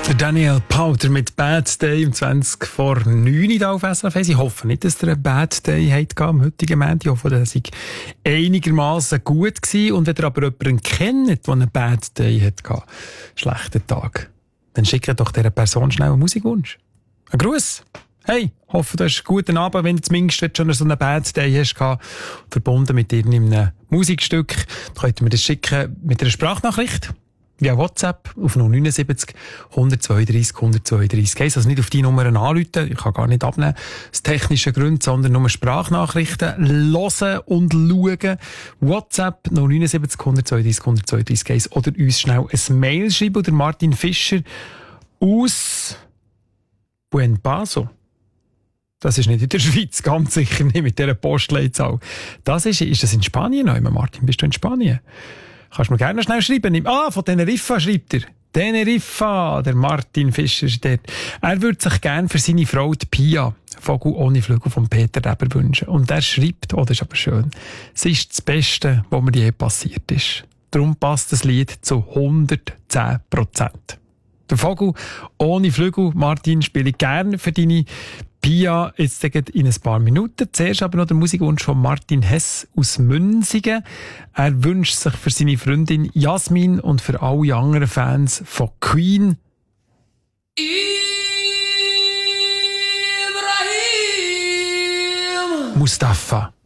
Der Daniel Powder mit Bad Day um 20 vor 9 Uhr auf SRF. Ich hoffe nicht, dass ihr einen Bad Day hattet am heutigen Montag. Ich hoffe, dass ich einigermaßen gut war. Und wenn ihr aber jemanden kennt, der einen Bad Day hatte, schlechten Tag, dann schickt doch dieser Person schnell einen Musikwunsch. Ein Gruß. Hey, hoffe, du hast einen guten Abend, wenn du zumindest schon so einen Bad Day hast, verbunden mit irgendeinem Musikstück. Dann könnt ihr mir das schicken mit einer Sprachnachricht. Via WhatsApp auf 079 132 132. Also nicht auf die Nummern anrufen, ich kann gar nicht abnehmen, aus technischen Gründen, sondern nur Sprachnachrichten hören und schauen. WhatsApp 079 132 132 oder uns schnell ein Mail schreiben. Oder Martin Fischer aus Buen Paso. Das ist nicht in der Schweiz, ganz sicher nicht mit dieser Postleitzahl. Ist das in Spanien noch immer, Martin? Bist du in Spanien? Kannst du mir gerne schnell schreiben. Von Teneriffa schreibt er. Teneriffa, der Martin Fischer ist dort. Er würde sich gerne für seine Frau, die Pia, Vogel ohne Flügel von Peter Reber wünschen. Und er schreibt, das ist aber schön, es ist das Beste, was mir je passiert ist. Darum passt das Lied zu 110%. Der Vogel ohne Flügel, Martin, spiele ich gerne für deine Pia jetzt in ein paar Minuten. Zuerst aber noch der Musikwunsch von Martin Hess aus Münsingen. Er wünscht sich für seine Freundin Jasmin und für alle anderen Fans von Queen Ibrahim Mustafa.